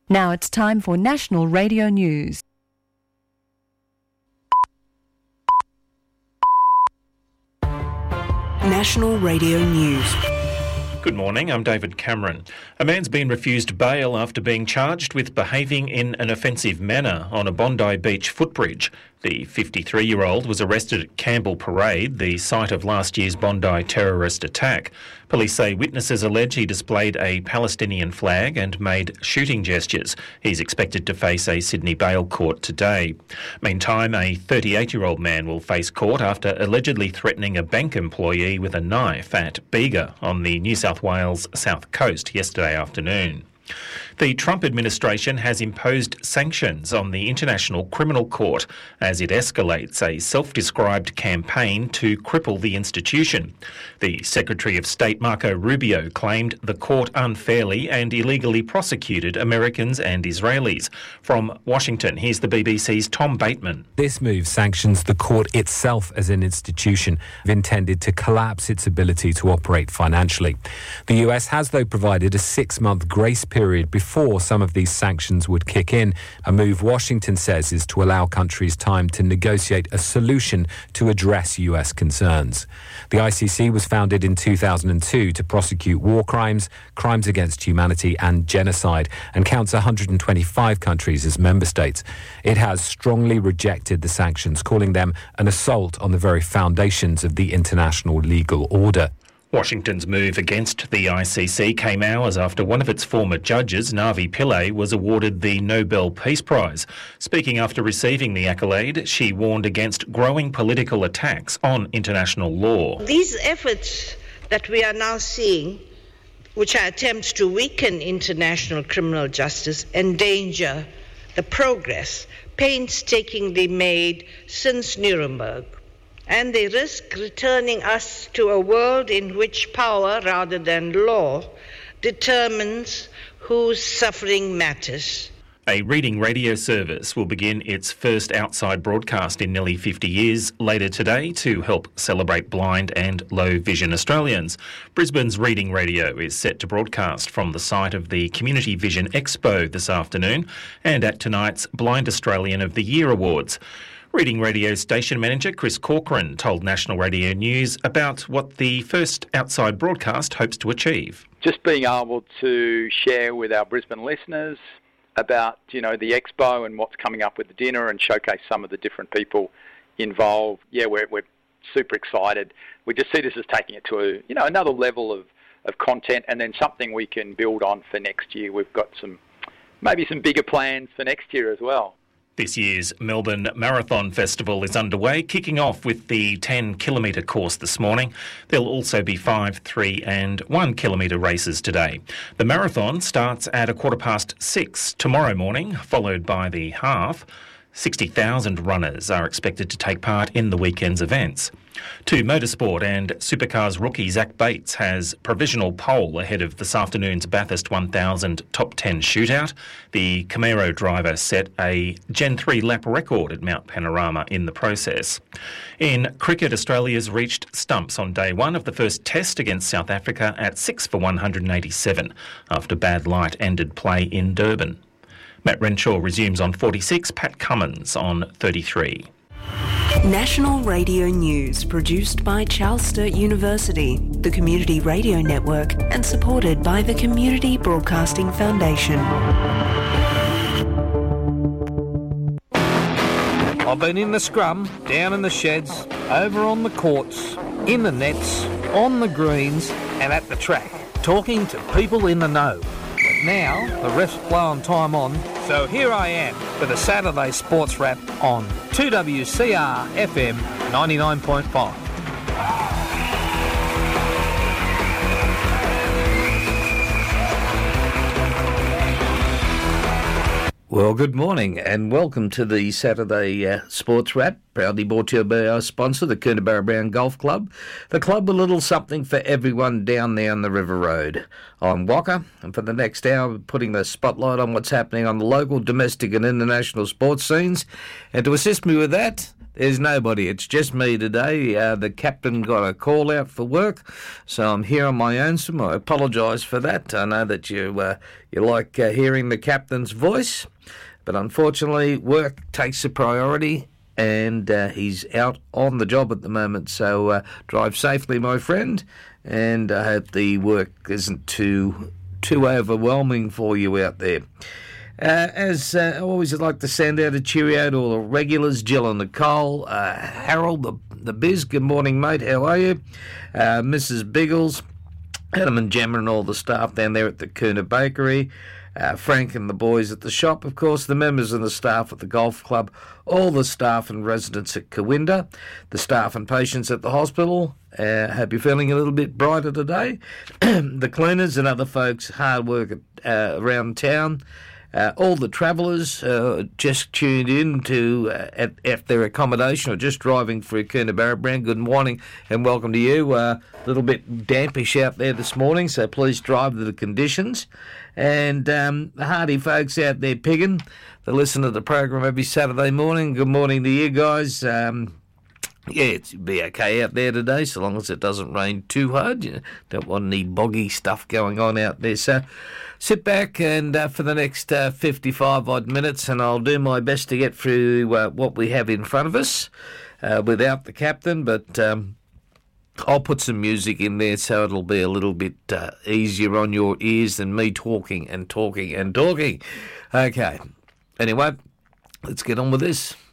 Now it's time for National Radio News. National Radio News. Good morning, I'm David Cameron. A man's been refused bail after being charged with behaving in an offensive manner on a Bondi Beach footbridge. The 53-year-old was arrested at Campbell Parade, the site of last year's Bondi terrorist attack. Police say witnesses allege he displayed a Palestinian flag and made shooting gestures. He's expected to face a Sydney bail court today. Meantime, a 38-year-old man will face court after allegedly threatening a bank employee with a knife at Bega on the New South Wales south coast yesterday afternoon. The Trump administration has imposed sanctions on the International Criminal Court as it escalates a self-described campaign to cripple the institution. The Secretary of State Marco Rubio claimed the court unfairly and illegally prosecuted Americans and Israelis. From Washington, here's the BBC's Tom Bateman. This move sanctions the court itself as an institution intended to collapse its ability to operate financially. The US has, though, provided a 6-month grace period before some of these sanctions would kick in, a move Washington says is to allow countries time to negotiate a solution to address US concerns. The ICC was founded in 2002 to prosecute war crimes, crimes against humanity and genocide, and counts 125 countries as member states. It has strongly rejected the sanctions, calling them an assault on the very foundations of the international legal order. Washington's move against the ICC came hours after one of its former judges, Navi Pillay, was awarded the Nobel Peace Prize. Speaking after receiving the accolade, she warned against growing political attacks on international law. These efforts that we are now seeing, which are attempts to weaken international criminal justice, endanger the progress painstakingly made since Nuremberg. And they risk returning us to a world in which power, rather than law, determines whose suffering matters. A reading radio service will begin its first outside broadcast in nearly 50 years later today to help celebrate blind and low vision Australians. Brisbane's Reading Radio is set to broadcast from the site of the Community Vision Expo this afternoon and at tonight's Blind Australian of the Year Awards. Reading Radio station manager Chris Corcoran told National Radio News about what the first outside broadcast hopes to achieve. Just being able to share with our Brisbane listeners about, the expo and what's coming up with the dinner and showcase some of the different people involved. Yeah, we're super excited. We just see this as taking it to another level of content and then something we can build on for next year. We've got maybe some bigger plans for next year as well. This year's Melbourne Marathon Festival is underway, kicking off with the 10-kilometre course this morning. There'll also be 5, 3 and 1-kilometre races today. The marathon starts at 6:15 tomorrow morning, followed by the half. 60,000 runners are expected to take part in the weekend's events. To motorsport, and Supercars rookie Zach Bates has provisional pole ahead of this afternoon's Bathurst 1000 Top 10 shootout. The Camaro driver set a Gen 3 lap record at Mount Panorama in the process. In cricket, Australia's reached stumps on day one of the first test against South Africa at 6 for 187 after bad light ended play in Durban. Matt Renshaw resumes on 46, Pat Cummins on 33. National Radio News, produced by Charles Sturt University, the Community Radio Network, and supported by the Community Broadcasting Foundation. I've been in the scrum, down in the sheds, over on the courts, in the nets, on the greens, and at the track, talking to people in the know. But now, the ref's blowing time on, so here I am with a Saturday Sports Wrap on 2WCR FM 99.5. Well, good morning and welcome to the Saturday Sports Wrap, proudly brought to you by our sponsor, the Coonabarra Brown Golf Club. The club, a little something for everyone down there on the River Road. I'm Walker, and for the next hour, we're putting the spotlight on what's happening on the local, domestic and international sports scenes. And to assist me with that, There's nobody. It's just me today. The captain got a call out for work, so I'm here on my own. So I apologise for that. I know that you like hearing the captain's voice, but unfortunately work takes the priority, and he's out on the job at the moment. So drive safely, my friend, and I hope the work isn't too overwhelming for you out there. As I always like to send out a cheerio to all the regulars, Jill and Nicole, Harold, the Biz, good morning, mate, how are you? Mrs. Biggles, Adam and Gemma and all the staff down there at the Kuna Bakery, Frank and the boys at the shop, of course, the members and the staff at the golf club, all the staff and residents at Kawinda, the staff and patients at the hospital. Hope you're feeling a little bit brighter today. The cleaners and other folks, hard work around town. All the travellers just tuned in to at their accommodation or just driving through Coonabarabran, good morning and welcome to you. A little bit dampish out there this morning, so please drive to the conditions. And the hardy folks out there pigging, they listen to the program every Saturday morning. Good morning to you guys. It'll be okay out there today, so long as it doesn't rain too hard. You don't want any boggy stuff going on out there. So sit back and for the next 55-odd minutes, and I'll do my best to get through what we have in front of us without the captain, but I'll put some music in there so it'll be a little bit easier on your ears than me talking and talking and talking. Okay, anyway, let's get on with this.